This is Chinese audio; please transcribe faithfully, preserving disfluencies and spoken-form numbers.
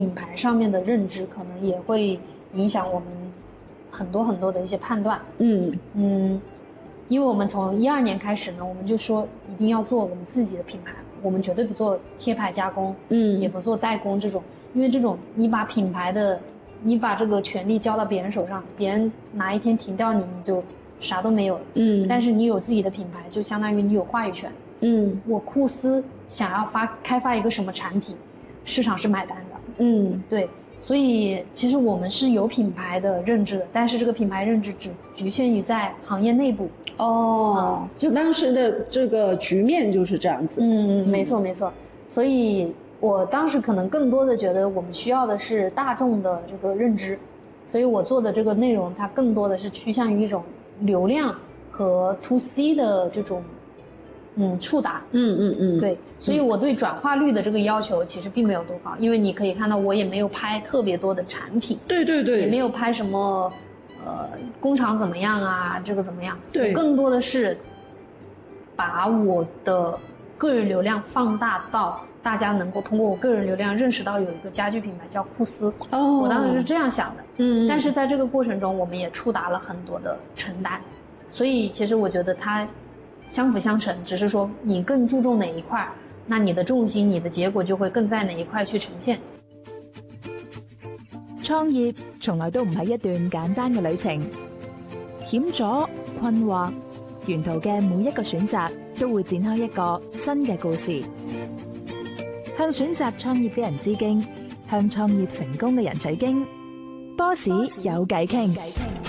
品牌上面的认知，可能也会影响我们很多很多的一些判断。 嗯嗯，因为我们从一二年开始呢，我们就说一定要做我们自己的品牌，我们绝对不做贴牌加工， 嗯， 也不做代工这种，因为这种你把品牌的，你把这个权利交到别人手上，别人哪一天停掉你，你就啥都没有了。 嗯， 但是你有自己的品牌，就相当于你有话语权。 嗯， 我酷思想要发开发一个什么产品，市场是买单的。 嗯， 对，所以其实我们是有品牌的认知的，但是这个品牌认知只局限于在行业内部。 哦，就当时的这个局面就是这样子。 嗯，没错没错。所以我当时可能更多的觉得我们需要的是大众的这个认知，所以我做的这个内容它更多的是趋向于一种流量和 to C 的这种嗯触达。 嗯嗯嗯， 对，所以我对转化率的这个要求其实并没有多高，因为你可以看到我也没有拍特别多的产品， 对对对， 也没有拍什么呃工厂怎么样啊，这个怎么样， 对， 更多的是把我的个人流量放大到大家能够通过我个人流量认识到有一个家居品牌叫酷思。 哦， 我当时是这样想的。 嗯， 但是在这个过程中我们也触达了很多的承担，所以其实我觉得它相辅相成，只是說你更注重哪一塊，那你的重心你的結果就會更在哪一塊去呈現。 創業從來都唔係一段簡單嘅旅程，險阻、困惑，沿途嘅每一個選擇都會展開一個新嘅故事。向選擇創業嘅人致敬，向創業成功嘅人取經。波士有偈傾。